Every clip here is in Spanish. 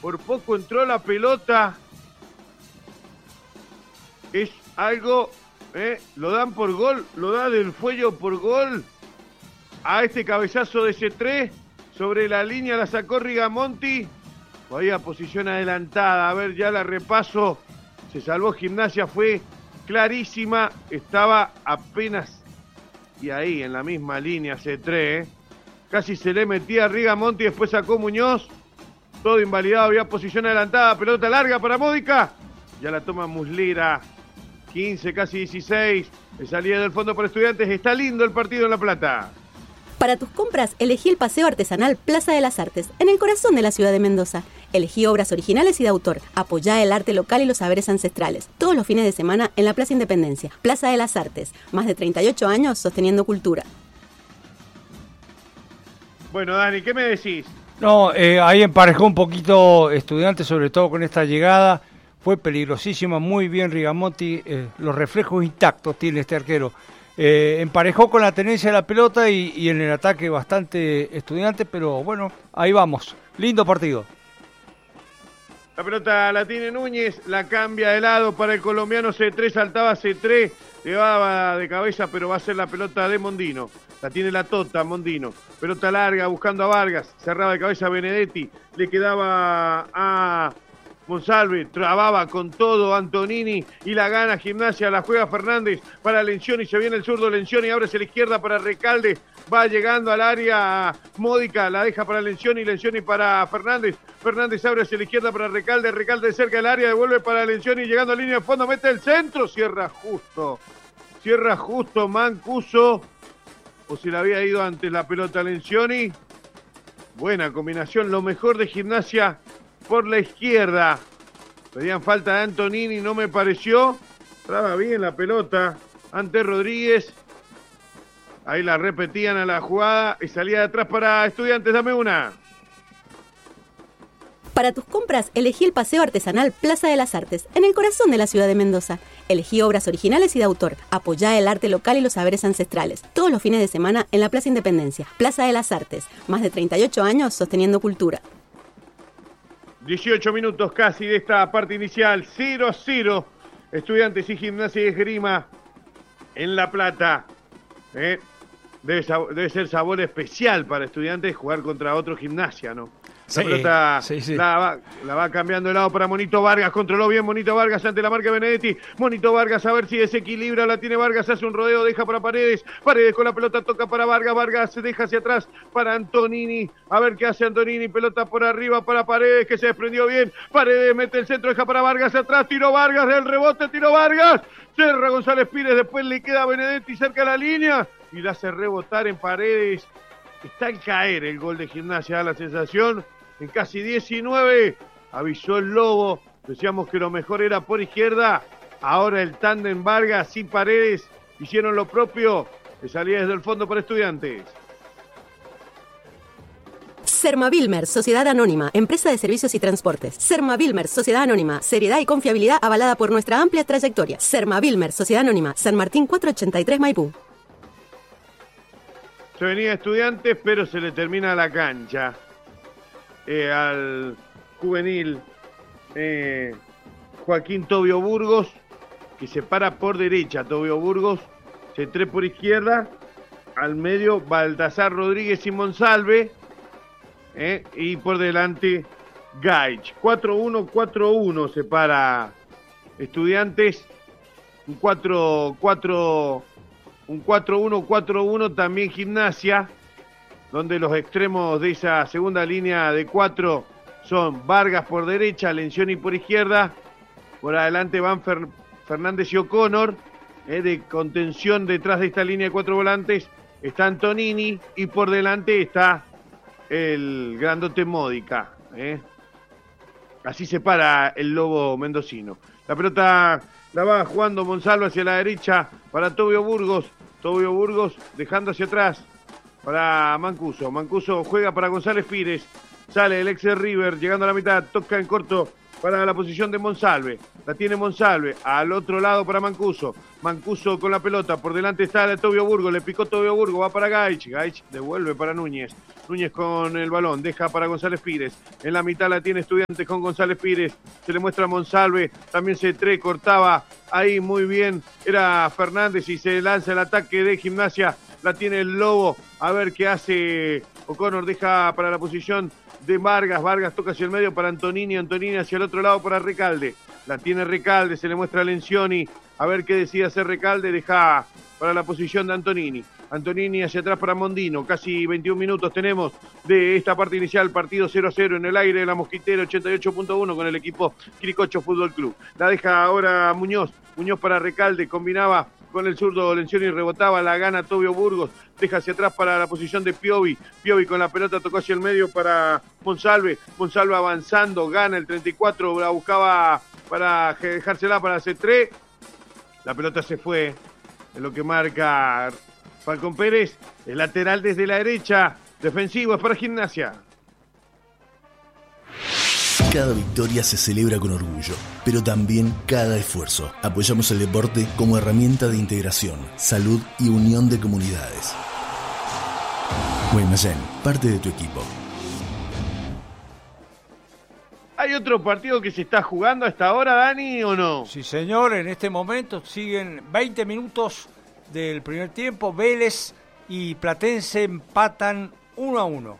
por poco entró la pelota. Es algo, lo dan por gol, lo da Del Fuego por gol. A este cabezazo de C3, sobre la línea la sacó Rigamonti. Todavía posición adelantada, a ver, ya la repaso. Se salvó Gimnasia, fue clarísima, estaba apenas y ahí en la misma línea C3, casi se le metía a Rigamonti, después sacó Muñoz, todo invalidado, había posición adelantada, pelota larga para Módica, ya la toma Muslera, 15, casi 16, de salida del fondo para Estudiantes. Está lindo el partido en La Plata. Para tus compras, elegí el paseo artesanal Plaza de las Artes, en el corazón de la ciudad de Mendoza. Elegí obras originales y de autor. Apoyá el arte local y los saberes ancestrales. Todos los fines de semana en la Plaza Independencia. Plaza de las Artes. Más de 38 años sosteniendo cultura. Bueno, Dani, ¿qué me decís? No, ahí emparejó un poquito Estudiantes, sobre todo con esta llegada. Fue peligrosísima, muy bien Rigamonti. Los reflejos intactos tiene este arquero. Emparejó con la tenencia de la pelota y en el ataque bastante Estudiantes, pero bueno, ahí vamos. Lindo partido. La pelota la tiene Núñez, la cambia de lado para el colombiano C3, saltaba C3, llevaba de cabeza, pero va a ser la pelota de Mondino. La tiene la Tota, Mondino. Pelota larga, buscando a Vargas, cerraba de cabeza a Benedetti, le quedaba a Monsalve, trababa con todo Antonini y la gana Gimnasia, la juega Fernández para Lencioni, se viene el zurdo Lencioni, abre hacia la izquierda para Recalde, va llegando al área Módica, la deja para Lencioni, Lencioni para Fernández, Fernández abre hacia la izquierda para Recalde, Recalde cerca del área, devuelve para Lencioni, llegando a línea de fondo, mete el centro, cierra justo Mancuso, o se le había ido antes la pelota a Lencioni. Buena combinación, lo mejor de Gimnasia por la izquierda. Pedían falta de Antonini, no me pareció. Traba bien la pelota ante Rodríguez. Ahí la repetían a la jugada y salía de atrás para Estudiantes. Dame una. Para tus compras, elegí el paseo artesanal Plaza de las Artes, en el corazón de la ciudad de Mendoza. Elegí obras originales y de autor. Apoyá el arte local y los saberes ancestrales. Todos los fines de semana en la Plaza Independencia. Plaza de las Artes. Más de 38 años sosteniendo cultura. 18 minutos casi de esta parte inicial. 0-0. Estudiantes y Gimnasia y Esgrima en La Plata. Debe ser sabor especial para Estudiantes jugar contra otro Gimnasia, ¿no? La pelota sí. La va cambiando de lado para Monito Vargas, controló bien Monito Vargas ante la marca Benedetti, Monito Vargas a ver si desequilibra, la tiene Vargas, hace un rodeo, deja para Paredes con la pelota, toca para Vargas se deja hacia atrás para Antonini, a ver qué hace Antonini, pelota por arriba para Paredes, que se desprendió bien, Paredes mete el centro, deja para Vargas atrás, tiró Vargas del rebote, tiró Vargas, cerra González Pires, después le queda a Benedetti cerca de la línea, y la hace rebotar en Paredes, está al caer el gol de Gimnasia, da la sensación. En casi 19, avisó el Lobo, decíamos que lo mejor era por izquierda, ahora el tándem Vargas y Paredes hicieron lo propio, que salía desde el fondo para Estudiantes. Sermavilmer, Sociedad Anónima, Empresa de Servicios y Transportes. Sermavilmer, Sociedad Anónima, seriedad y confiabilidad avalada por nuestra amplia trayectoria. Sermavilmer, Sociedad Anónima, San Martín 483 Maipú. Se venía Estudiantes, pero se le termina la cancha. Al juvenil Joaquín Tobio Burgos, que se para por derecha, Tobio Burgos, C3 por izquierda, al medio Baltasar Rodríguez y Monsalve, y por delante Gaich. 4-1-4-1 se para Estudiantes, un 4-1-4-1 también Gimnasia, donde los extremos de esa segunda línea de 4 son Vargas por derecha, Lencioni por izquierda, por adelante van Fernández y O'Connor, de contención detrás de esta línea de 4 volantes está Antonini y por delante está el grandote Módica. Así se para el Lobo mendocino. La pelota la va jugando Monsalvo hacia la derecha para Tobio Burgos dejando hacia atrás para Mancuso. Mancuso juega para González Pires. Sale el ex de River, llegando a la mitad, toca en corto para la posición de Monsalve. La tiene Monsalve, al otro lado para Mancuso. Mancuso con la pelota, por delante está de Tobio Burgos, le picó Tobio Burgos, va para Gaich. Gaich devuelve para Núñez. Núñez con el balón, deja para González Pires. En la mitad la tiene Estudiantes con González Pires. Se le muestra a Monsalve, también C3 cortaba ahí muy bien. Era Fernández y se lanza el ataque de Gimnasia. La tiene el Lobo, a ver qué hace O'Connor, deja para la posición de Vargas. Vargas toca hacia el medio para Antonini. Antonini hacia el otro lado para Recalde. La tiene Recalde, se le muestra a Lencioni. A ver qué decide hacer Recalde, deja para la posición de Antonini. Antonini hacia atrás para Mondino. Casi 21 minutos tenemos de esta parte inicial. Partido 0-0 en el aire de la Mosquitera 88.1 con el equipo Quiricocho Fútbol Club. La deja ahora Muñoz. Muñoz para Recalde. Combinaba con el zurdo Lencioni, rebotaba, la gana Tobio Burgos. Deja hacia atrás para la posición de Piovi. Piovi con la pelota tocó hacia el medio para Monsalve. Monsalve avanzando, gana el 34. La buscaba para dejársela para C3. La pelota se fue. Es lo que marca Falcón Pérez. El lateral desde la derecha. Defensivo es para Gimnasia. Cada victoria se celebra con orgullo, pero también cada esfuerzo. Apoyamos el deporte como herramienta de integración, salud y unión de comunidades. Guaymallén, parte de tu equipo. ¿Hay otro partido que se está jugando a esta hora, Dani, o no? Sí, señor, en este momento siguen 20 minutos del primer tiempo. Vélez y Platense empatan 1-1.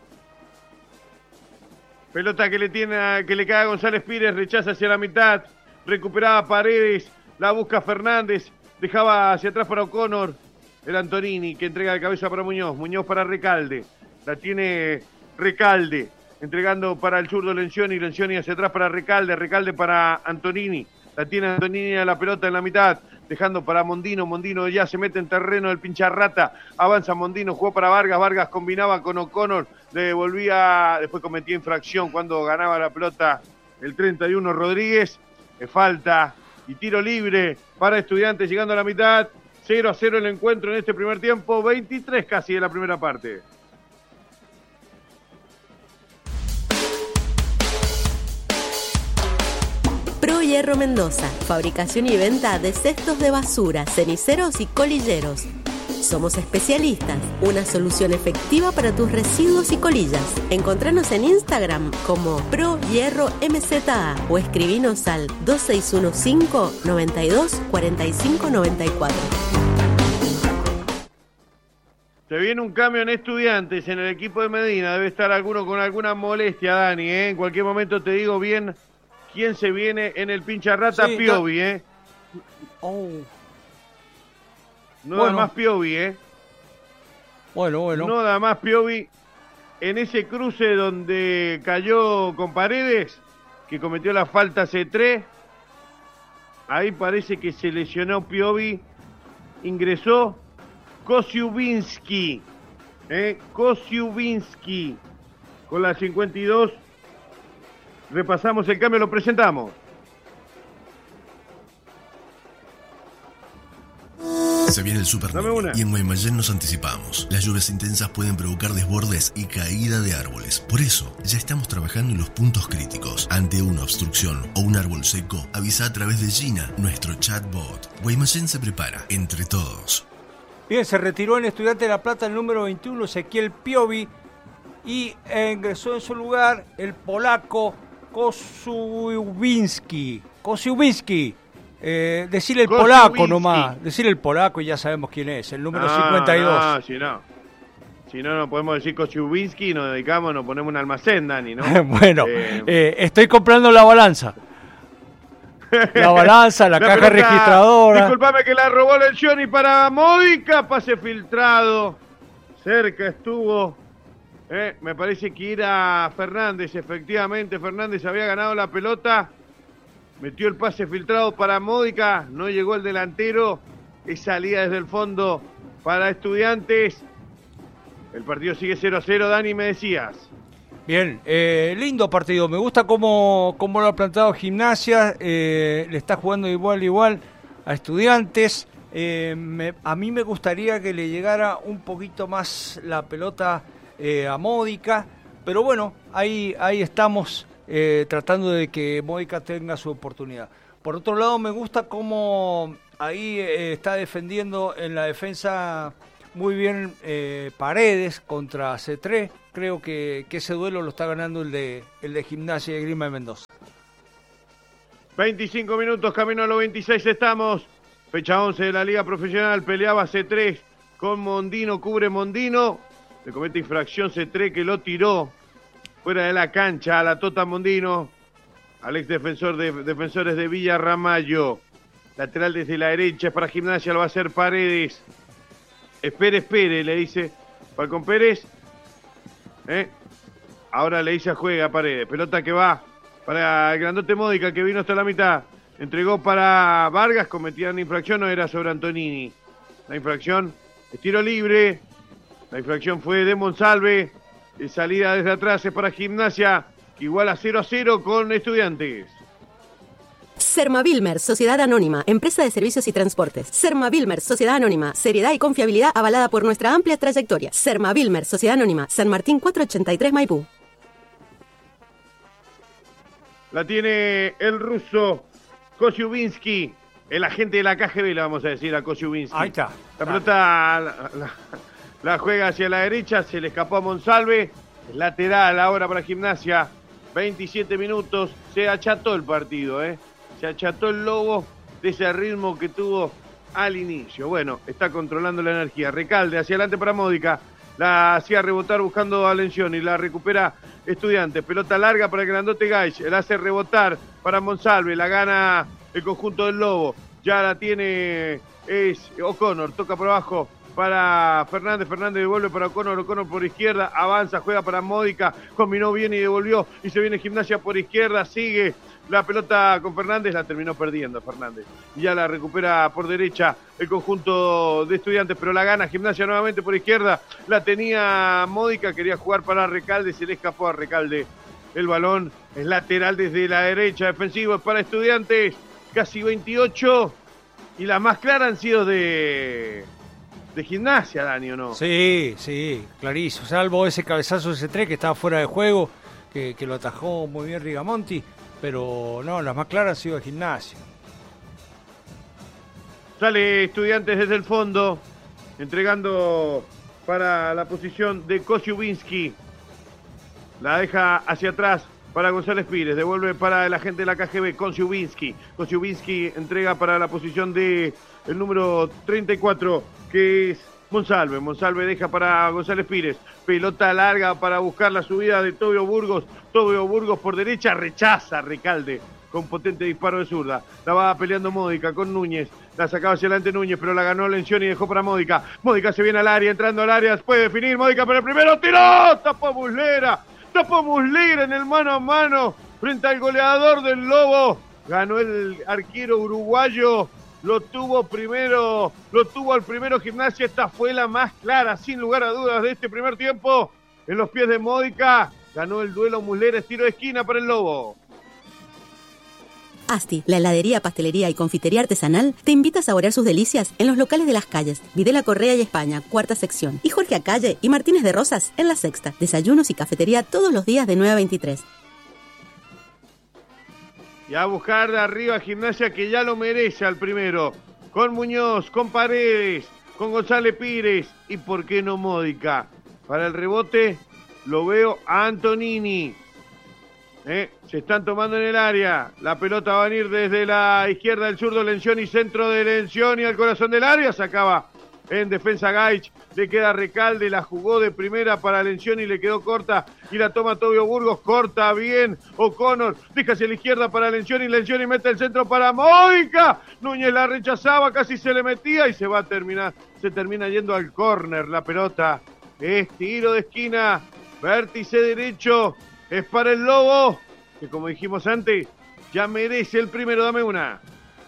Pelota que le cae a González Pires, rechaza hacia la mitad, recuperaba Paredes, la busca Fernández, dejaba hacia atrás para O'Connor, el Antonini que entrega de cabeza para Muñoz, Muñoz para Recalde, la tiene Recalde, entregando para el zurdo Lencioni, Lencioni hacia atrás para Recalde, Recalde para Antonini, la tiene Antonini a la pelota en la mitad, dejando para Mondino, Mondino ya se mete en terreno del pincharrata, avanza Mondino, jugó para Vargas, Vargas combinaba con O'Connor, devolvía, después cometía infracción cuando ganaba la pelota el 31 Rodríguez, falta y tiro libre para Estudiantes llegando a la mitad, 0-0 el encuentro en este primer tiempo, 23 casi de la primera parte. Pro Hierro Mendoza, fabricación y venta de cestos de basura, ceniceros y colilleros. Somos especialistas, una solución efectiva para tus residuos y colillas. Encontranos en Instagram como Pro Hierro MZA o escribinos al 2615 92 45 94. Se viene un cambio en Estudiantes en el equipo de Medina. Debe estar alguno con alguna molestia, Dani, ¿eh? En cualquier momento te digo bien quién se viene en el pincharrata, sí, Piovi, ¿eh? Oh. No da más Piovi, ¿eh? Bueno. No da más Piovi en ese cruce donde cayó con Paredes, que cometió la falta C3. Ahí parece que se lesionó Piovi. Ingresó Kosiubiński. Kosiubiński. Con la 52. Repasamos el cambio, lo presentamos. Se viene el Super Niño y en Guaymallén nos anticipamos. Las lluvias intensas pueden provocar desbordes y caída de árboles. Por eso, ya estamos trabajando en los puntos críticos. Ante una obstrucción o un árbol seco, avisa a través de Gina, nuestro chatbot. Guaymallén se prepara, entre todos. Bien, se retiró en Estudiante de La Plata el número 21, Ezequiel Piovi, y ingresó en su lugar el polaco Kosiubiński. Decirle el polaco nomás, decirle el polaco y ya sabemos quién es, el número 52. Si no podemos decir Kosiubiński, nos ponemos un almacén, Dani, ¿no? Bueno, estoy comprando la balanza. La caja pelota registradora. Disculpame que la robó Lencioni para Modica, pase filtrado. Cerca estuvo. Me parece que era Fernández, efectivamente. Fernández había ganado la pelota. Metió el pase filtrado para Modica. No llegó el delantero. Es salida desde el fondo para Estudiantes. El partido sigue 0-0, Dani, me decías. Bien, lindo partido, me gusta cómo lo ha plantado Gimnasia, le está jugando igual a Estudiantes, a mí me gustaría que le llegara un poquito más la pelota a Modica, pero bueno, ahí estamos tratando de que Módica tenga su oportunidad. Por otro lado, me gusta cómo ahí está defendiendo en la defensa muy bien Paredes contra C3. Creo que ese duelo lo está ganando el de Gimnasia y Esgrima de Mendoza. 25 minutos, camino a los 26 estamos. Fecha 11 de la Liga Profesional, peleaba C3 con Mondino, cubre Mondino. Le comete infracción C3 que lo tiró fuera de la cancha a la Tota Mondino, al ex defensor de Defensores de Villa Ramallo. Lateral desde la derecha, para Gimnasia lo va a hacer Paredes. Espere, le dice Falcón Pérez. Ahora le dice juega Paredes. Pelota que va para el grandote Módica, que vino hasta la mitad. Entregó para Vargas, cometían infracción, no era sobre Antonini. La infracción es tiro libre. La infracción fue de Monsalve. Salida desde atrás es para Gimnasia, que igual a 0-0 con Estudiantes. Sermavilmer, Sociedad Anónima, Empresa de Servicios y Transportes. Sermavilmer, Sociedad Anónima, seriedad y confiabilidad avalada por nuestra amplia trayectoria. Sermavilmer, Sociedad Anónima, San Martín 483 Maipú. La tiene el ruso Kosyubinsky, el agente de la KGB, le vamos a decir a Kosyubinsky. Ahí está. La pelota la juega hacia la derecha, se le escapó a Monsalve. Lateral ahora para Gimnasia. 27 minutos, se acható el partido, Se acható el Lobo de ese ritmo que tuvo al inicio. Bueno, está controlando la energía. Recalde hacia adelante para Módica. La hacía rebotar buscando a Lencioni. La recupera Estudiantes. Pelota larga para el grandote Gaich. La hace rebotar para Monsalve. La gana el conjunto del Lobo. Ya la tiene es O'Connor. Toca por abajo para Fernández. Fernández devuelve para O'Connor. O'Connor por izquierda. Avanza, juega para Módica. Combinó bien y devolvió. Y se viene Gimnasia por izquierda. Sigue la pelota con Fernández, la terminó perdiendo Fernández. Y ya la recupera por derecha el conjunto de Estudiantes, pero la gana Gimnasia nuevamente por izquierda. La tenía Módica, quería jugar para Recalde, se le escapó a Recalde. El balón es lateral desde la derecha, defensivo es para Estudiantes. Casi 28. Y las más claras han sido de Gimnasia, Dani, ¿o no? Sí, clarísimo. Salvo ese cabezazo de C3 que estaba fuera de juego, que lo atajó muy bien Rigamonti. Pero no, las más claras han sido de Gimnasia. Sale Estudiantes desde el fondo, entregando para la posición de Kosyubinsky. La deja hacia atrás para González Pires, devuelve para el agente de la KGB, Kosyubinsky. Kosyubinsky entrega para la posición de el número 34, que es Monsalve. Monsalve deja para González Pires. Pelota larga para buscar la subida de Tobio Burgos. Tobio Burgos por derecha, rechaza Recalde con potente disparo de zurda. La va peleando Módica con Núñez. La sacaba hacia adelante Núñez, pero la ganó Lencioni y dejó para Módica. Módica se viene al área, entrando al área. Puede definir Módica, pero el primero tiró. Tapó Muslera en el mano a mano frente al goleador del Lobo. Ganó el arquero uruguayo. Lo tuvo al primero Gimnasia. Esta fue la más clara, sin lugar a dudas, de este primer tiempo. En los pies de Módica, ganó el duelo Muslera, tiro de esquina para el Lobo. Asti, la heladería, pastelería y confitería artesanal, te invita a saborear sus delicias en los locales de Las Calles, Videla Correa y España, cuarta sección, y Jorge Acalle y Martínez de Rosas en la sexta. Desayunos y cafetería todos los días de 9 a 23. Y a buscar de arriba Gimnasia, que ya lo merece al primero. Con Muñoz, con Paredes, con González Pires y por qué no Módica. Para el rebote lo veo a Antonini. Se están tomando en el área. La pelota va a venir desde la izquierda del zurdo Lencioni, centro de Lencioni al corazón del área. Sacaba en defensa Gaich. Le queda Recalde, la jugó de primera para Lencioni, le quedó corta y la toma Tobio Burgos, corta bien O'Connor, deja hacia la izquierda para Lencioni mete el centro para Módica. Núñez la rechazaba, casi se le metía y se termina yendo al córner la pelota. Es tiro de esquina, vértice derecho, es para el Lobo, que como dijimos antes, ya merece el primero. Dame una.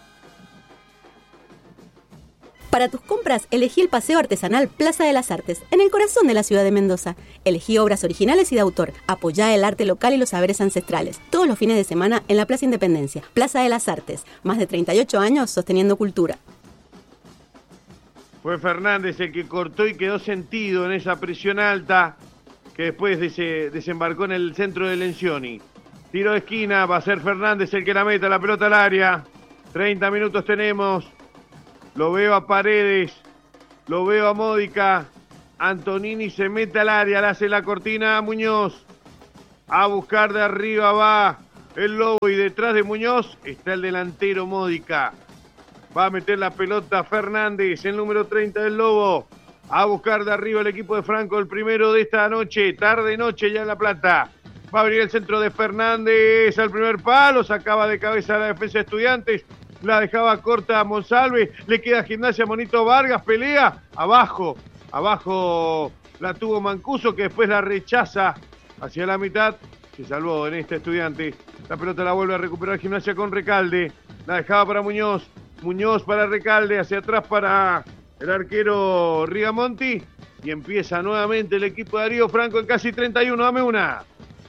Para tus compras, elegí el Paseo Artesanal Plaza de las Artes, en el corazón de la ciudad de Mendoza. Elegí obras originales y de autor. Apoyá el arte local y los saberes ancestrales. Todos los fines de semana en la Plaza Independencia. Plaza de las Artes. Más de 38 años sosteniendo cultura. Fue Fernández el que cortó y quedó sentido en esa presión alta que después desembarcó en el centro de Lencioni. Tiro de esquina, va a ser Fernández el que la meta, la pelota al área. 30 minutos tenemos. Lo veo a Paredes, lo veo a Módica. Antonini se mete al área, le hace la cortina a Muñoz. A buscar de arriba va el Lobo y detrás de Muñoz está el delantero Módica. Va a meter la pelota Fernández, el número 30 del Lobo. A buscar de arriba el equipo de Franco, el primero de esta noche, tarde-noche ya en La Plata. Va a abrir el centro de Fernández al primer palo, sacaba de cabeza a la defensa de Estudiantes, la dejaba corta a Monsalve, le queda Gimnasia, Monito Vargas, pelea, abajo la tuvo Mancuso que después la rechaza hacia la mitad, se salvó en este Estudiantes, la pelota la vuelve a recuperar Gimnasia con Recalde, la dejaba para Muñoz para Recalde, hacia atrás para el arquero Rigamonti, y empieza nuevamente el equipo de Darío Franco en casi 31, dame una.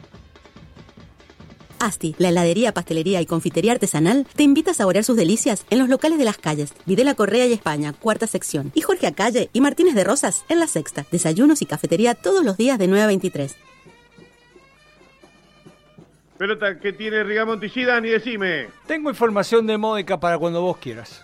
Asti, la heladería, pastelería y confitería artesanal, te invita a saborear sus delicias en los locales de Las Calles, Videla Correa y España, cuarta sección, y Jorge Acalle y Martínez de Rosas en la sexta. Desayunos y cafetería todos los días de 9 a 23. Pelota que tiene Rigamonti, sí, Dani, decime. Tengo información de Módica para cuando vos quieras.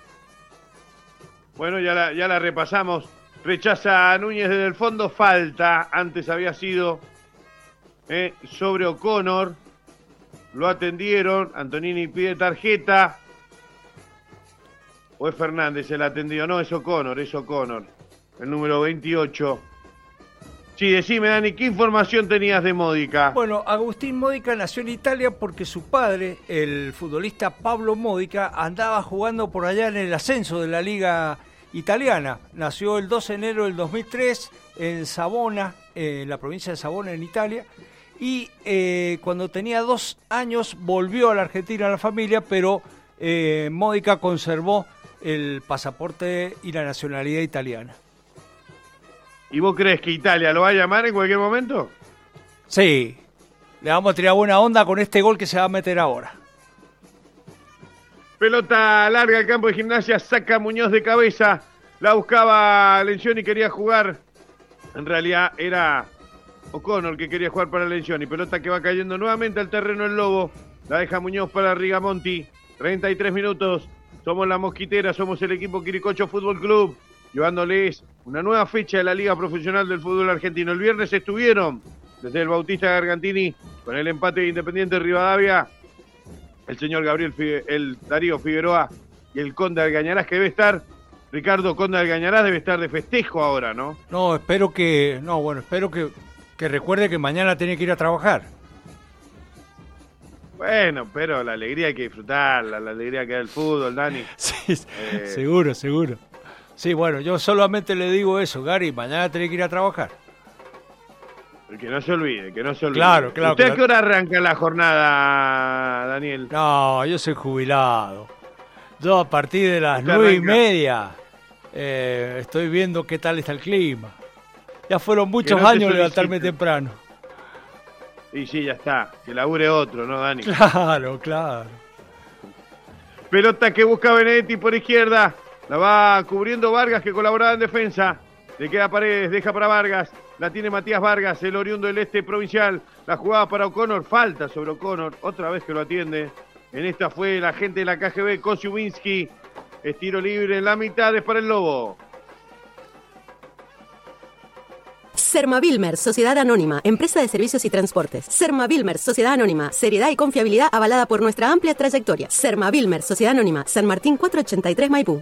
Bueno, ya la repasamos. Rechaza a Núñez desde el fondo, falta. Antes había sido sobre O'Connor. Lo atendieron. Antonini pide tarjeta. ¿O es Fernández el atendido? No, es O'Connor. El número 28. Sí, decime, Dani, ¿qué información tenías de Módica? Bueno, Agustín Módica nació en Italia porque su padre, el futbolista Pablo Módica, andaba jugando por allá en el ascenso de la Liga Italiana. Nació el 2 de enero del 2003 en Savona, en la provincia de Savona, en Italia. Y cuando tenía 2 años volvió a la Argentina a la familia, pero Módica conservó el pasaporte y la nacionalidad italiana. ¿Y vos crees que Italia lo va a llamar en cualquier momento? Sí, le vamos a tirar buena onda con este gol que se va a meter ahora. Pelota larga al campo de Gimnasia, saca Muñoz de cabeza, la buscaba Lencioni, quería jugar. En realidad era O'Connor que quería jugar para Lencioni. Pelota que va cayendo nuevamente al terreno el Lobo, la deja Muñoz para Rigamonti. 33 minutos, somos la Mosquitera, somos el equipo Quiricocho Fútbol Club, llevándoles una nueva fecha de la Liga Profesional del Fútbol Argentino. El viernes estuvieron desde el Bautista Gargantini con el empate de Independiente Rivadavia, el señor el Darío Figueroa y el Conde Algañarás, que debe estar, Ricardo, Conde Algañarás debe estar de festejo ahora, ¿no? Espero que recuerde que mañana tiene que ir a trabajar. Bueno, pero la alegría hay que disfrutarla, la alegría que da el fútbol, Dani. Sí, seguro. Sí, bueno, yo solamente le digo eso, Gary, mañana tiene que ir a trabajar. Que no se olvide. Claro. ¿Usted a qué hora arranca la jornada, Daniel? No, yo soy jubilado. Yo a partir de las 9:30 estoy viendo qué tal está el clima. Ya fueron muchos años levantarme temprano. Y sí, ya está. Que labure otro, ¿no, Dani? Claro. Pelota que busca Benedetti por izquierda. La va cubriendo Vargas, que colaboraba en defensa. Le queda Paredes, deja para Vargas. La tiene Matías Vargas, el oriundo del este provincial. La jugaba para O'Connor, falta sobre O'Connor. Otra vez que lo atiende. En esta fue la gente de la KGB, Kosiubinsky. Es tiro libre en la mitad, es para el Lobo. Sermavilmer, Sociedad Anónima, Empresa de Servicios y Transportes. Sermavilmer, Sociedad Anónima, seriedad y confiabilidad avalada por nuestra amplia trayectoria. Sermavilmer, Sociedad Anónima, San Martín 483 Maipú.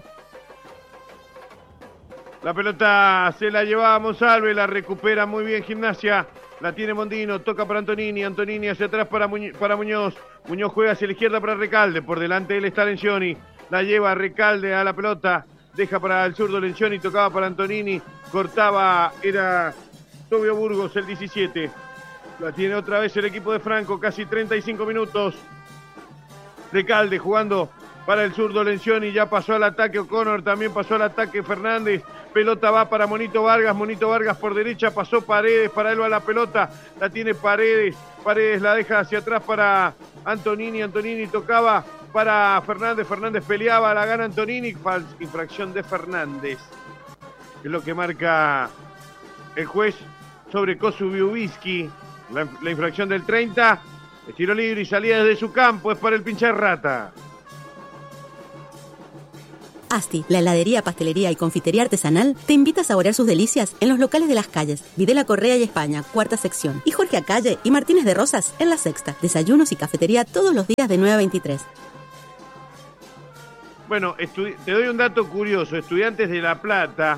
La pelota se la llevaba Monsalve, la recupera muy bien Gimnasia. La tiene Mondino, toca para Antonini hacia atrás para Muñoz. Muñoz juega hacia la izquierda para Recalde, por delante de él está Lencioni. La lleva Recalde a la pelota, deja para el zurdo Lencioni, tocaba para Antonini, cortaba, era Tobio Burgos el 17. La tiene otra vez el equipo de Franco, casi 35 minutos. Recalde jugando para el zurdo Lencioni, ya pasó al ataque O'Connor, también pasó al ataque Fernández. Pelota va para Monito Vargas por derecha, pasó Paredes, para él va la pelota, la tiene Paredes la deja hacia atrás para Antonini tocaba para Fernández peleaba, la gana Antonini, infracción de Fernández, es lo que marca el juez sobre Kosiubinsky, la infracción del 30, Es tiro libre y salida desde su campo, es para el pinchar rata. Asti, la heladería, pastelería y confitería artesanal, te invita a saborear sus delicias en los locales de Las Calles, Videla Correa y España, cuarta sección, y Jorge Acalle y Martínez de Rosas en la sexta. Desayunos y cafetería todos los días de 9 a 23. Bueno, te doy un dato curioso. Estudiantes de La Plata,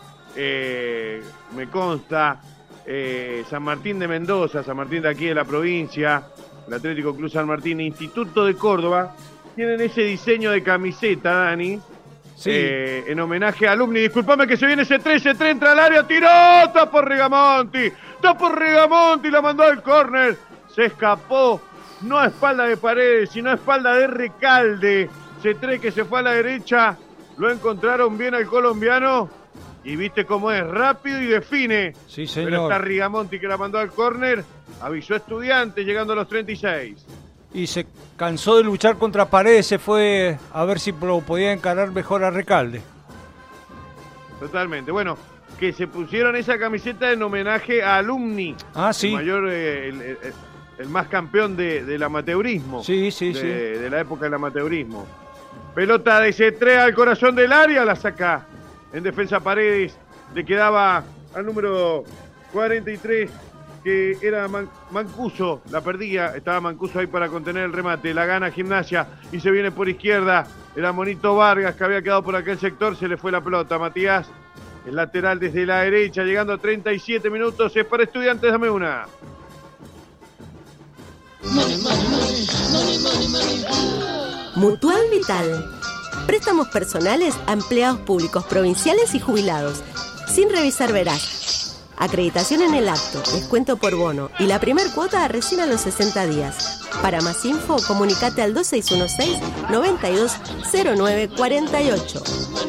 me consta, San Martín de Mendoza, San Martín de aquí de la provincia, el Atlético Club San Martín, Instituto de Córdoba, tienen ese diseño de camiseta, Dani, sí. En homenaje a Alumni. Disculpame que se viene ese 3, entra al área, tiró, está por Rigamonti, la mandó al córner, se escapó, no a espalda de Paredes, sino a espalda de Recalde. C3 que se fue a la derecha, lo encontraron bien al colombiano y viste cómo es, rápido y define. Sí, señor. Pero está Rigamonti que la mandó al córner, avisó Estudiantes llegando a los 36. Y se cansó de luchar contra Paredes, se fue a ver si lo podía encarar mejor a Recalde. Totalmente, bueno, que se pusieron esa camiseta en homenaje a Alumni. Ah, sí. El mayor, el más campeón del amateurismo. Sí. De la época del amateurismo. Pelota de C3 al corazón del área, la saca en defensa Paredes. Le quedaba al número 43, que era Mancuso, la perdía. Estaba Mancuso ahí para contener el remate. La gana Gimnasia y se viene por izquierda. Era Monito Vargas, que había quedado por aquel sector. Se le fue la pelota. Matías, el lateral desde la derecha, llegando a 37 minutos. Es para Estudiantes, dame una. Mutual Vital. Préstamos personales a empleados públicos provinciales y jubilados, sin revisar veraz. Acreditación en el acto, descuento por bono y la primer cuota recién a los 60 días. Para más info, comunicate al 2616-920948.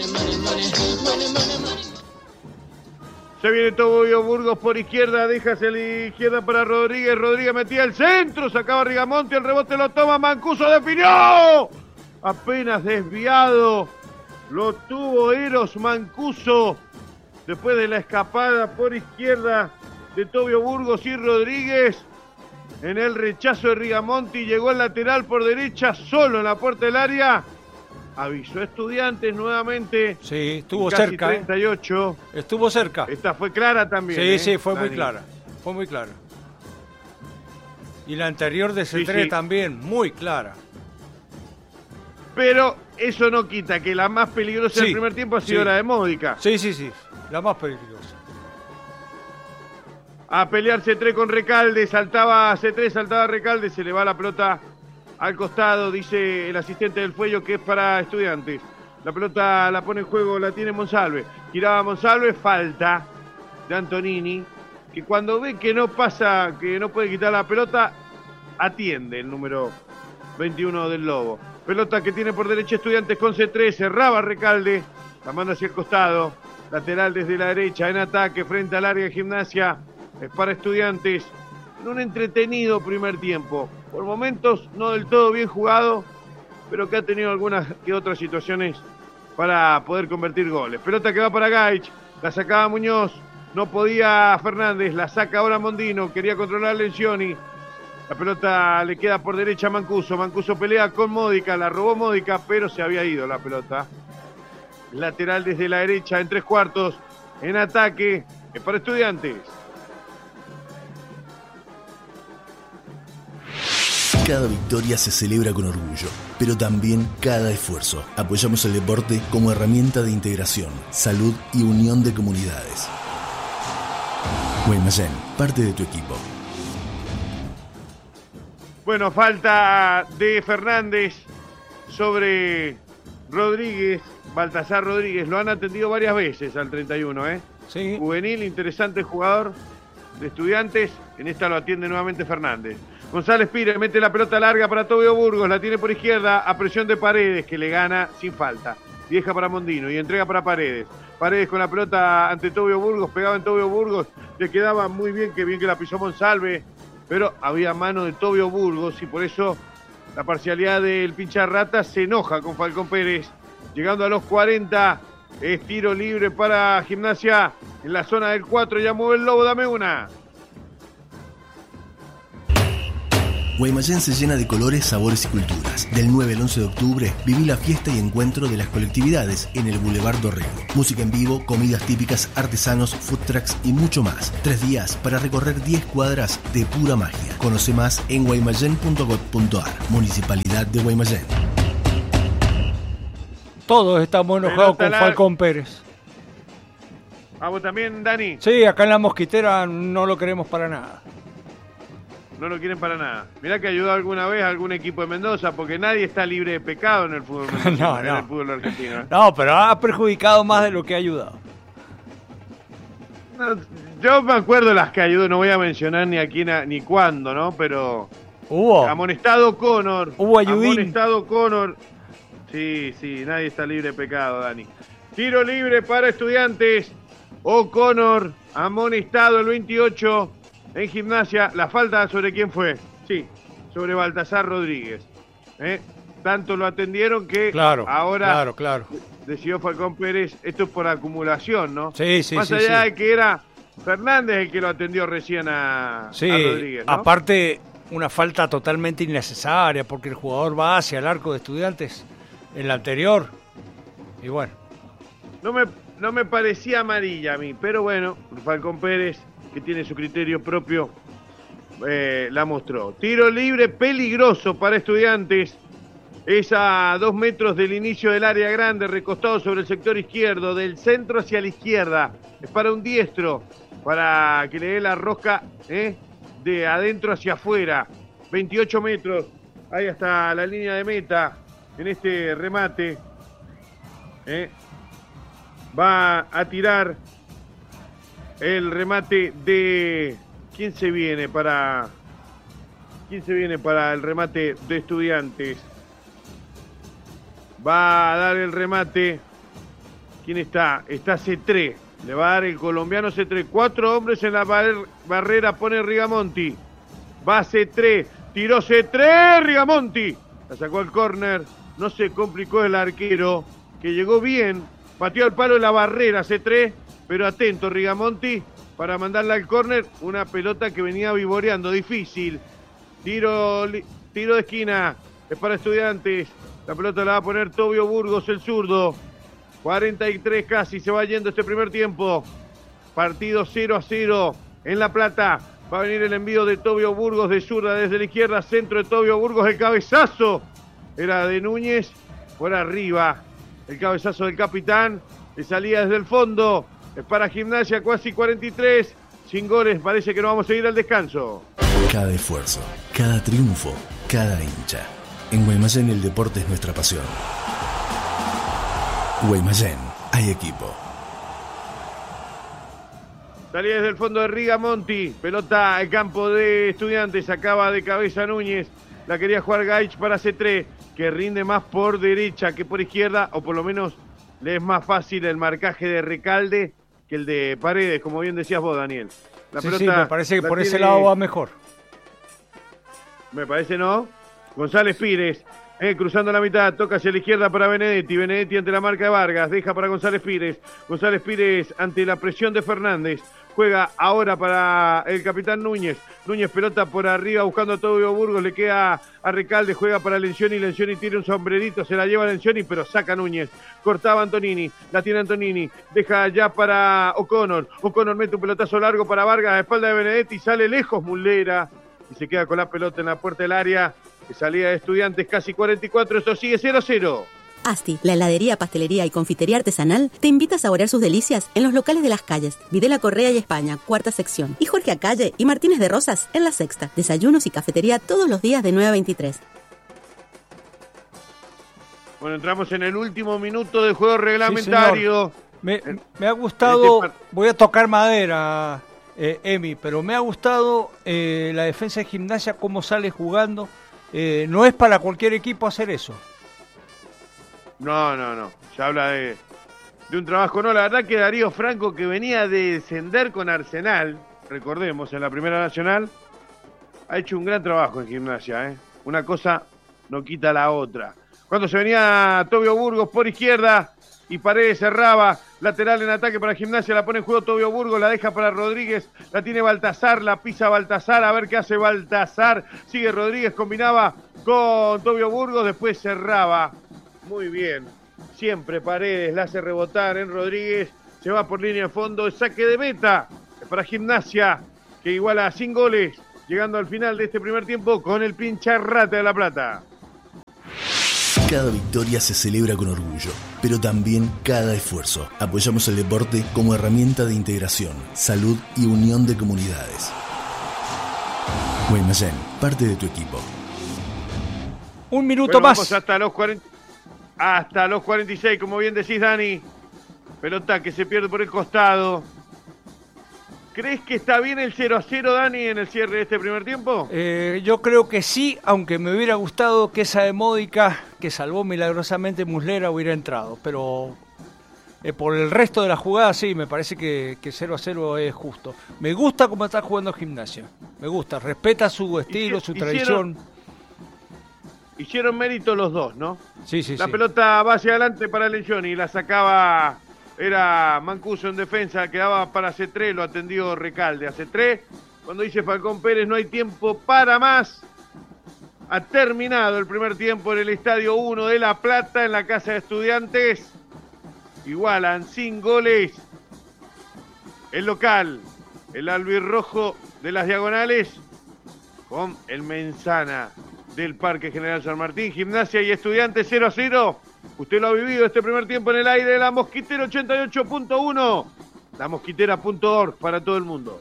Se viene Tobio Burgos por izquierda, deja hacia la izquierda para Rodríguez. Rodríguez metía el centro, sacaba Rigamonti, el rebote lo toma, Mancuso definió. Apenas desviado, lo tuvo Eros Mancuso. Después de la escapada por izquierda de Tobio Burgos y Rodríguez, en el rechazo de Rigamonti, llegó el lateral por derecha, solo en la puerta del área. Avisó Estudiantes nuevamente. Sí, estuvo casi cerca. 38. Estuvo cerca. Esta fue clara también. Sí, fue Dani. muy clara. Fue muy clara. Y la anterior de C3 también, muy clara. Pero eso no quita que la más peligrosa del primer tiempo ha sido la de Módica. Sí, la más peligrosa. A pelear C3 con Recalde, saltaba C3, saltaba Recalde, se le va la pelota al costado, dice el asistente del Fuello que es para Estudiantes. La pelota la pone en juego, la tiene Monsalve. Giraba Monsalve, falta de Antonini, que cuando ve que no pasa, que no puede quitar la pelota, atiende el número 21 del Lobo. Pelota que tiene por derecha Estudiantes con C3, cerraba Recalde, la manda hacia el costado, lateral desde la derecha, en ataque frente al área de Gimnasia, es para Estudiantes, en un entretenido primer tiempo, por momentos no del todo bien jugado, pero que ha tenido algunas que otras situaciones para poder convertir goles. Pelota que va para Gaich, la sacaba Muñoz, no podía Fernández, la saca ahora Mondino, quería controlar Lencioni. La pelota le queda por derecha a Mancuso. Mancuso pelea con Módica, la robó Módica, pero se había ido la pelota. Lateral desde la derecha en 3/4, en ataque, es para Estudiantes. Cada victoria se celebra con orgullo, pero también cada esfuerzo. Apoyamos el deporte como herramienta de integración, salud y unión de comunidades. Guaymallén, parte de tu equipo. Bueno, falta de Fernández sobre Rodríguez, Baltasar Rodríguez. Lo han atendido varias veces al 31, ¿eh? Sí. Juvenil, interesante jugador de Estudiantes. En esta lo atiende nuevamente Fernández. González Pires mete la pelota larga para Tobio Burgos. La tiene por izquierda a presión de Paredes, que le gana sin falta. Vieja para Mondino y entrega para Paredes. Paredes con la pelota ante Tobio Burgos, pegaba en Tobio Burgos. Le quedaba muy bien que la pisó Monsalve. Pero había mano de Tobio Burgos y por eso la parcialidad del pinchar rata se enoja con Falcón Pérez. Llegando a los 40, es tiro libre para Gimnasia en la zona del 4. Ya mueve el Lobo, dame una. Guaymallén se llena de colores, sabores y culturas. Del 9 al 11 de octubre, viví la fiesta y encuentro de las colectividades en el Boulevard Dorrego. Música en vivo, comidas típicas, artesanos, food trucks y mucho más. 3 días para recorrer 10 cuadras de pura magia. Conoce más en guaymallén.gov.ar. Municipalidad de Guaymallén. Todos estamos enojados con Falcón Pérez. ¿A vos también, Dani? Sí, acá en la Mosquitera no lo queremos para nada. No lo quieren para nada. Mirá que ayudó alguna vez a algún equipo de Mendoza, porque nadie está libre de pecado en el fútbol mendocino, en el fútbol argentino. No, pero ha perjudicado más de lo que ha ayudado. No, yo me acuerdo de las que ayudó, no voy a mencionar ni a quién ni cuándo, ¿no? Pero hubo amonestado Connor. Hubo ayudín. Amonestado Connor. Sí, nadie está libre de pecado, Dani. Tiro libre para Estudiantes. O'Connor, amonestado el 28 en Gimnasia. La falta, ¿sobre quién fue? Sí, sobre Baltasar Rodríguez. Tanto lo atendieron que ahora decidió Falcón Pérez. Esto es por acumulación, ¿no? Sí. Más allá de que era Fernández el que lo atendió recién a Rodríguez, ¿no? Aparte, una falta totalmente innecesaria porque el jugador va hacia el arco de Estudiantes en la anterior. Y bueno. No me parecía amarilla a mí, pero bueno, Falcón Pérez, que tiene su criterio propio, la mostró. Tiro libre peligroso para Estudiantes. Es a 2 metros del inicio del área grande, recostado sobre el sector izquierdo, del centro hacia la izquierda. Es para un diestro, para que le dé la rosca de adentro hacia afuera. 28 metros, ahí hasta la línea de meta, en este remate. Va a tirar el remate de... ¿Quién se viene para el remate de Estudiantes? Va a dar el remate. ¿Quién está? Está Cetré. Le va a dar el colombiano Cetré. 4 hombres en la barrera. Pone Rigamonti. Va Cetré. Tiró Cetré. Rigamonti. La sacó al córner. No se complicó el arquero, que llegó bien. Pateó al palo de la barrera Cetré. Pero atento Rigamonti para mandarla al córner. Una pelota que venía vivoreando. Difícil. Tiro de esquina. Es para Estudiantes. La pelota la va a poner Tobio Burgos, el zurdo. 43 casi, se va yendo este primer tiempo. Partido 0-0 en La Plata. Va a venir el envío de Tobio Burgos de zurda desde la izquierda. Centro de Tobio Burgos, el cabezazo. Era de Núñez. Por arriba, el cabezazo del capitán. Le salía desde el fondo. Es para Gimnasia, casi 43. Sin goles, parece que no vamos a ir al descanso. Cada esfuerzo, cada triunfo, cada hincha. En Guaymallén el deporte es nuestra pasión. Guaymallén, hay equipo. Salía desde el fondo de Rigamonti. Pelota al campo de Estudiantes. Acaba de cabeza Núñez. La quería jugar Gaich para C3, que rinde más por derecha que por izquierda, o por lo menos le es más fácil el marcaje de Recalde que el de Paredes, como bien decías vos, Daniel. La pelota, sí, me parece que por ese lado va mejor. Me parece, ¿no? González Pires, cruzando la mitad, toca hacia la izquierda para Benedetti. Benedetti ante la marca de Vargas, deja para González Pires. González Pires ante la presión de Fernández. Juega ahora para el capitán Núñez. Núñez pelota por arriba buscando a Tobio Burgos. Le queda a Recalde, juega para Lencioni. Lencioni tira un sombrerito, se la lleva Lencioni, pero saca Núñez. Cortaba Antonini, la tiene Antonini. Deja ya para O'Connor. O'Connor mete un pelotazo largo para Vargas a espalda de Benedetti. Sale lejos Muslera y se queda con la pelota en la puerta del área. Que salía de Estudiantes, casi 44, esto sigue 0-0. Asti, la heladería, pastelería y confitería artesanal, te invita a saborear sus delicias en los locales de las calles Videla Correa y España, 4ª sección, y Jorge Acalle y Martínez de Rosas en la 6ª. Desayunos y cafetería todos los días de 9 a 23. Bueno, entramos en el último minuto del juego reglamentario. Sí, me ha gustado, voy a tocar madera, Emi, pero me ha gustado la defensa de Gimnasia, cómo sale jugando. No es para cualquier equipo hacer eso. No. Se habla de un trabajo. No, la verdad que Darío Franco, que venía de descender con Arsenal, recordemos, en la Primera Nacional, ha hecho un gran trabajo en Gimnasia. Una cosa no quita la otra. Cuando se venía Tobio Burgos por izquierda, y Paredes cerraba. Lateral en ataque para Gimnasia, la pone en juego Tobio Burgos, la deja para Rodríguez, la tiene Baltazar, la pisa Baltazar, a ver qué hace Baltazar. Sigue Rodríguez, combinaba con Tobio Burgos, después cerraba. Muy bien, siempre Paredes la hace rebotar en Rodríguez, se va por línea de fondo, saque de meta para Gimnasia, que iguala sin goles, llegando al final de este primer tiempo con el Pincharrate de La Plata. Cada victoria se celebra con orgullo, pero también cada esfuerzo. Apoyamos el deporte como herramienta de integración, salud y unión de comunidades. Guaymallén, parte de tu equipo. Un minuto más. Vamos hasta los 46, como bien decís, Dani. Pelota que se pierde por el costado. ¿Crees que está bien el 0-0, Dani, en el cierre de este primer tiempo? Yo creo que sí, aunque me hubiera gustado que esa de Módica, que salvó milagrosamente Muslera, hubiera entrado. Pero por el resto de la jugada, sí, me parece que 0-0 es justo. Me gusta cómo está jugando Gimnasia. Me gusta, respeta su estilo, su tradición. Hicieron mérito los dos, ¿no? Sí. La pelota va hacia adelante para Lencioni, la sacaba... Era Mancuso en defensa, quedaba para C3, lo atendió Recalde a C3. Cuando dice Falcón Pérez, no hay tiempo para más. Ha terminado el primer tiempo en el Estadio 1 de La Plata, en la Casa de Estudiantes. Igualan sin goles. El local, el albirrojo de las Diagonales, con el Menzana del Parque General San Martín. Gimnasia y Estudiantes 0-0. Usted lo ha vivido este primer tiempo en el aire de La Mosquitera 88.1. LaMosquitera.org para todo el mundo.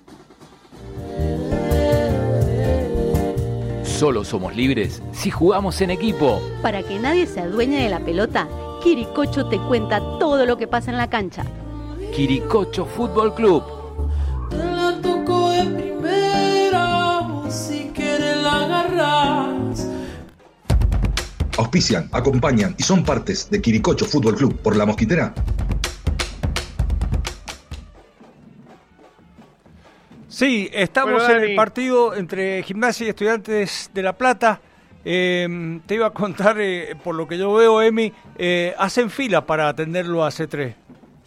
Solo somos libres si jugamos en equipo. Para que nadie se adueñe de la pelota, Quiricocho te cuenta todo lo que pasa en la cancha. Quiricocho Fútbol Club. Te la tocó de primera, si quieres la agarras. Auspician, acompañan y son partes de Quiricocho Fútbol Club por La Mosquitera. Sí, estamos en el partido entre Gimnasia y Estudiantes de La Plata. Te iba a contar, por lo que yo veo, Emi, hacen fila para atenderlo a C3.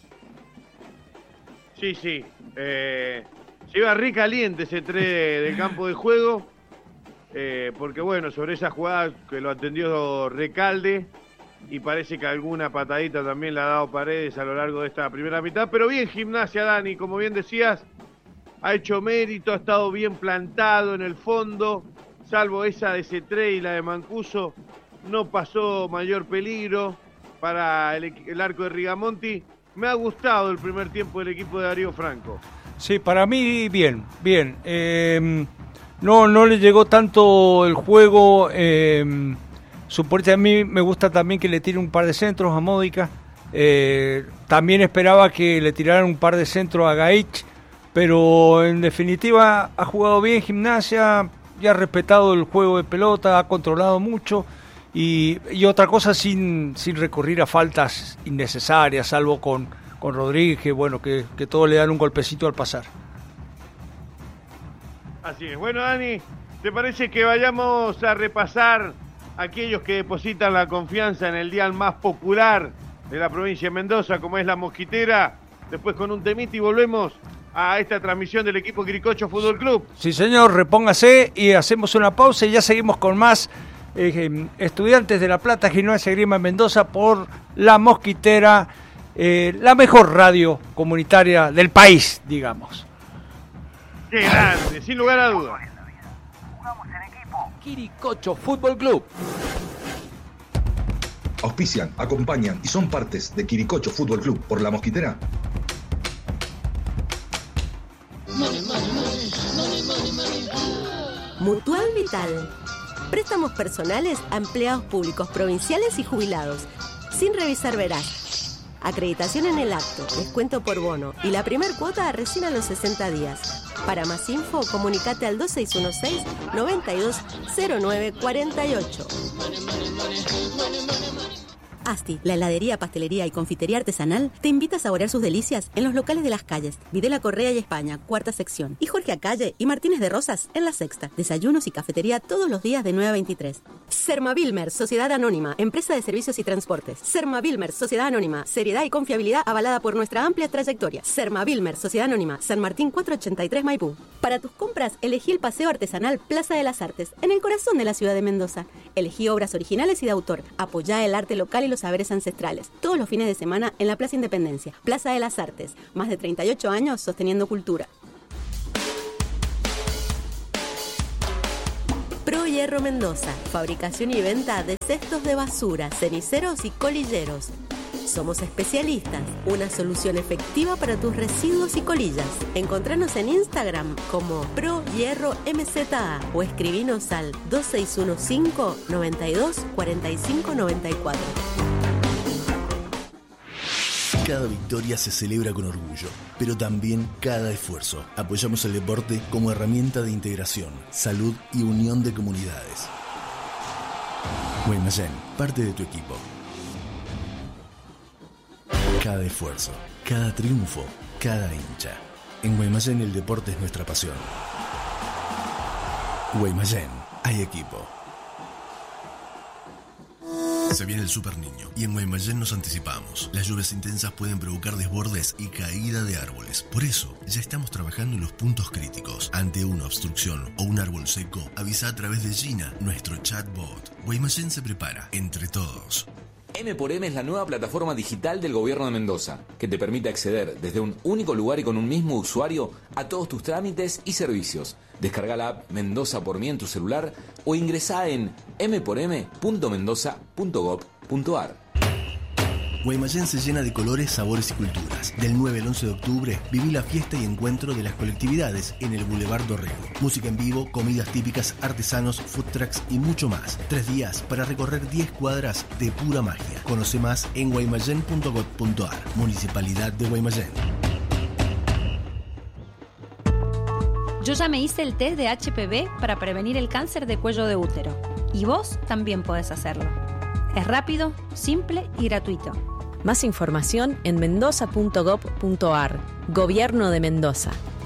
Sí. Lleva re caliente C3 del campo de juego. Porque bueno, sobre esa jugada que lo atendió Recalde y parece que alguna patadita también le ha dado Paredes a lo largo de esta primera mitad, pero bien Gimnasia, Dani, como bien decías, ha hecho mérito, ha estado bien plantado en el fondo, salvo esa de C3 y la de Mancuso, no pasó mayor peligro para el arco de Rigamonti. Me ha gustado el primer tiempo del equipo de Darío Franco. Sí, para mí bien. No le llegó tanto el juego. Suponete, a mí me gusta también que le tire un par de centros a Módica. También esperaba que le tiraran un par de centros a Gaich, pero en definitiva ha jugado bien Gimnasia, ya ha respetado el juego de pelota, ha controlado mucho y otra cosa sin recurrir a faltas innecesarias, salvo con Rodríguez, que bueno, que todos le dan un golpecito al pasar. Así es. Bueno, Dani, ¿te parece que vayamos a repasar aquellos que depositan la confianza en el dial más popular de la provincia de Mendoza, como es La Mosquitera? Después con un temita y volvemos a esta transmisión del equipo Quiricocho Fútbol Club. Sí, señor, repóngase y hacemos una pausa y ya seguimos con más Estudiantes de La Plata, Gimnasia Esgrima en Mendoza por La Mosquitera, la mejor radio comunitaria del país, digamos. ¡Qué grande! Sin lugar a dudas. Jugamos en equipo. Quiricocho Fútbol Club. Auspician, acompañan y son partes de Quiricocho Fútbol Club por La Mosquitera. Mutual Vital. Préstamos personales a empleados públicos, provinciales y jubilados. Sin revisar verás. Acreditación en el acto, descuento por bono y la primer cuota recién a los 60 días. Para más info, comunicate al 2616-920948. Asti, la heladería, pastelería y confitería artesanal, te invita a saborear sus delicias en los locales de Las Calles, Videla Correa y España, cuarta sección, y Jorge Acalle y Martínez de Rosas en la sexta. Desayunos y cafetería todos los días de 9 a 23. Sermavilmer, Sociedad Anónima, empresa de servicios y transportes. Sermavilmer, Sociedad Anónima, seriedad y confiabilidad avalada por nuestra amplia trayectoria. Sermavilmer, Sociedad Anónima, San Martín 483 Maipú. Para tus compras, elegí el paseo artesanal Plaza de las Artes, en el corazón de la ciudad de Mendoza. Elegí obras originales y de autor. Apoyá el arte local y los saberes ancestrales. Todos los fines de semana en la Plaza Independencia. Plaza de las Artes. Más de 38 años sosteniendo cultura. Pro Hierro Mendoza. Fabricación y venta de cestos de basura, ceniceros y colilleros. Somos especialistas. Una solución efectiva para tus residuos y colillas. Encontranos en Instagram como Pro Hierro MZA o escribinos al 2615 92 45 94. Cada victoria se celebra con orgullo, pero también cada esfuerzo. Apoyamos el deporte como herramienta de integración, salud y unión de comunidades. Guaymallén, parte de tu equipo. Cada esfuerzo, cada triunfo, cada hincha. En Guaymallén el deporte es nuestra pasión. Guaymallén, hay equipo. Se viene el Super Niño y en Guaymallén nos anticipamos. Las lluvias intensas pueden provocar desbordes y caída de árboles. Por eso, ya estamos trabajando en los puntos críticos. Ante una obstrucción o un árbol seco, avisa a través de Gina, nuestro chatbot. Guaymallén se prepara, entre todos. M×M es la nueva plataforma digital del Gobierno de Mendoza, que te permite acceder desde un único lugar y con un mismo usuario a todos tus trámites y servicios. Descarga la app Mendoza por mí en tu celular o ingresá en m4m.mendoza.gov.ar. Guaymallén se llena de colores, sabores y culturas. Del 9 al 11 de octubre, viví la fiesta y encuentro de las colectividades en el Boulevard Dorrego. Música en vivo, comidas típicas, artesanos, food trucks y mucho más. 3 días para recorrer 10 cuadras de pura magia. Conoce más en guaymallén.gov.ar. Municipalidad de Guaymallén. Yo ya me hice el test de HPV para prevenir el cáncer de cuello de útero. Y vos también podés hacerlo. Es rápido, simple y gratuito. Más información en mendoza.gov.ar. Gobierno de Mendoza.